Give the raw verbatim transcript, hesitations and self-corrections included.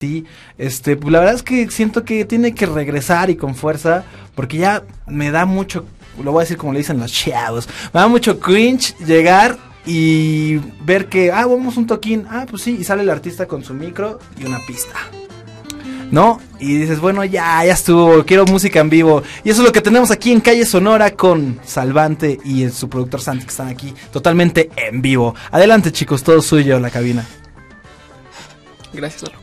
Sí, este, pues la verdad es que siento que tiene que regresar y con fuerza, porque ya me da mucho, lo voy a decir como le dicen los chavos, me da mucho cringe llegar y ver que, ah, vamos un toquín, ah, pues sí, y sale el artista con su micro y una pista, ¿no? Y dices, bueno, ya, ya estuvo, quiero música en vivo, y eso es lo que tenemos aquí en Calle Sonora con Salvante y el, su productor Santi, que están aquí totalmente en vivo. Adelante, chicos, todo suyo, la cabina. Gracias, Lalo.